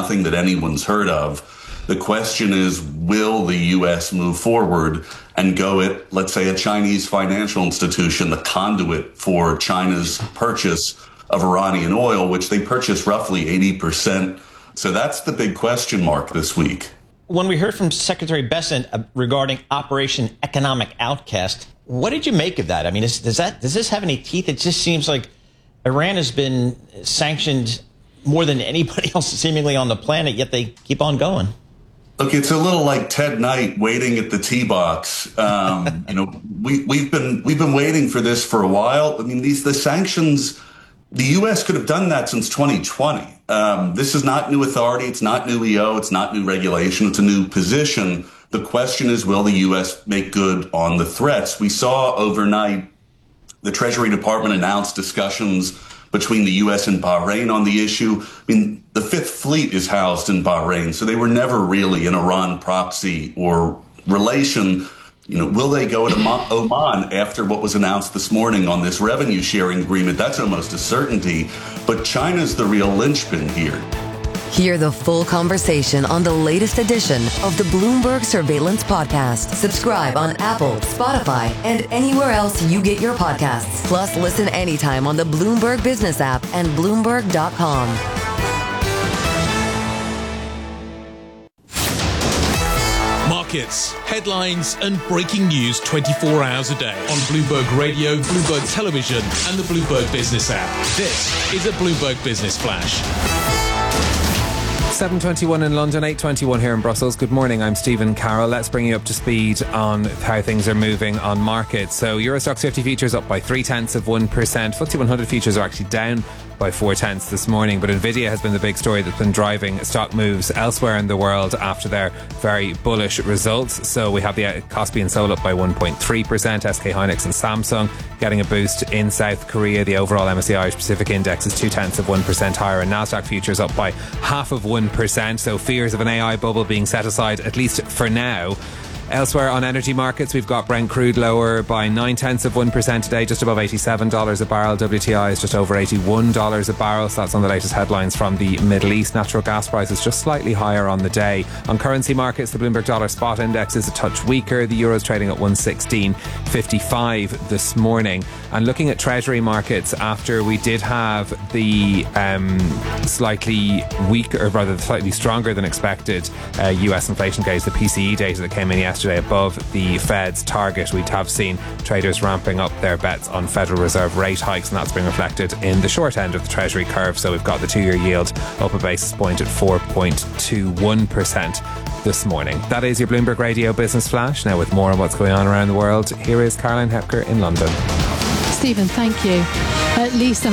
nothing that anyone's heard of. The question is, will the U.S. move forward and go at, let's say, a Chinese financial institution, the conduit for China's purchase of Iranian oil, which they purchase roughly 80%. So that's the big question mark this week. When we heard from Secretary Bessent regarding Operation Economic Outcast, what did you make of that? I mean, does this have any teeth? It just seems like Iran has been sanctioned more than anybody else seemingly on the planet, yet they keep on going. Look, it's a little like Ted Knight waiting at the tee box. We've been waiting for this for a while. I mean, the sanctions, the U.S. could have done that since 2020. This is not new authority. It's not new EO. It's not new regulation. It's a new position. The question is, will the U.S. make good on the threats? We saw overnight the Treasury Department announced discussions between the U.S. and Bahrain on the issue. I mean, the Fifth Fleet is housed in Bahrain, so they were never really an Iran proxy or relation. Will they go to Oman after what was announced this morning on this revenue sharing agreement? That's almost a certainty. But China's the real linchpin here. Hear the full conversation on the latest edition of the Bloomberg Surveillance Podcast. Subscribe on Apple, Spotify, and anywhere else you get your podcasts. Plus, listen anytime on the Bloomberg Business app and Bloomberg.com. Markets, headlines, and breaking news 24 hours a day on Bloomberg Radio, Bloomberg Television, and the Bloomberg Business app. This is a Bloomberg Business Flash. 7:21 in London, 8:21 here in Brussels. Good morning, I'm Stephen Carroll. Let's bring you up to speed on how things are moving on markets. So Euro Stoxx 50 futures up by 0.3%. FTSE 100 futures are actually down by 0.4 this morning, but Nvidia has been the big story that's been driving stock moves elsewhere in the world after their very bullish results. So we have the Kospi and Seoul up by 1.3%, SK Hynix and Samsung getting a boost in South Korea. The overall MSCI Irish Pacific Index is 0.2% higher, and Nasdaq futures up by 0.5%. So fears of an AI bubble being set aside, at least for now. Elsewhere on energy markets, we've got Brent crude lower by 0.9% today, just above $87 a barrel. WTI is just over $81 a barrel. So that's on the latest headlines from the Middle East. Natural gas prices just slightly higher on the day. On currency markets, the Bloomberg Dollar Spot Index is a touch weaker. The Euro's trading at 116.55 this morning. And looking at treasury markets, after we did have the slightly weaker, or rather slightly stronger than expected US inflation gaze, the PCE data that came in yesterday above the Fed's target, we have seen traders ramping up their bets on Federal Reserve rate hikes, and that's been reflected in the short end of the Treasury curve. So we've got the 2-year yield up a basis point at 4.21% this morning. That is your Bloomberg Radio Business Flash. Now with more on what's going on around the world, here is Caroline Hepker in London. Stephen, thank you. At least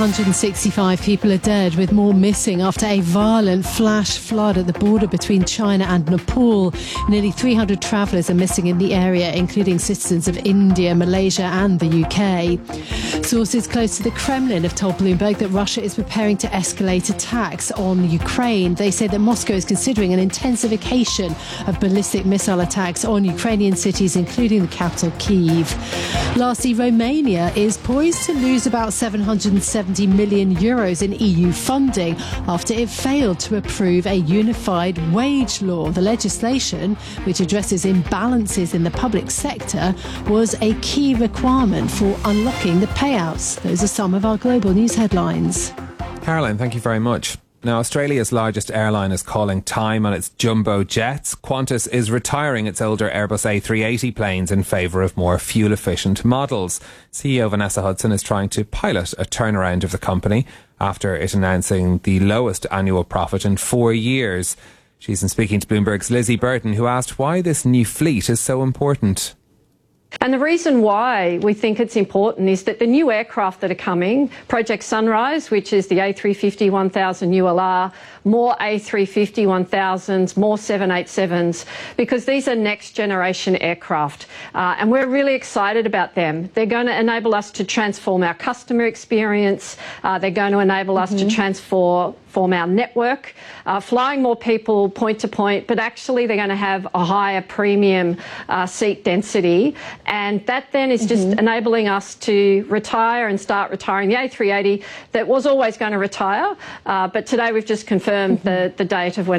165 people are dead, with more missing after a violent flash flood at the border between China and Nepal. Nearly 300 travellers are missing in the area, including citizens of India, Malaysia and the UK. Sources close to the Kremlin have told Bloomberg that Russia is preparing to escalate attacks on Ukraine. They say that Moscow is considering an intensification of ballistic missile attacks on Ukrainian cities, including the capital, Kyiv. Lastly, Romania is poised to lose about 770 million euros in EU funding after it failed to approve a unified wage law. The legislation, which addresses imbalances in the public sector, was a key requirement for unlocking the payouts. Those are some of our global news headlines. Caroline, thank you very much. Now, Australia's largest airline is calling time on its jumbo jets. Qantas is retiring its older Airbus A380 planes in favour of more fuel-efficient models. CEO Vanessa Hudson is trying to pilot a turnaround of the company after it announcing the lowest annual profit in 4 years. She's been speaking to Bloomberg's Lizzie Burton, who asked why this new fleet is so important. And the reason why we think it's important is that the new aircraft that are coming, Project Sunrise, which is the A350-1000 ULR, more A350-1000s, more 787s, because these are next generation aircraft. And we're really excited about them. They're going to enable us to transform our customer experience. They're going to enable us to transform our network, flying more people point to point, but actually they're going to have a higher premium seat density. And that then is just enabling us to retire and start retiring the A380 that was always going to retire. But today we've just confirmed the date of when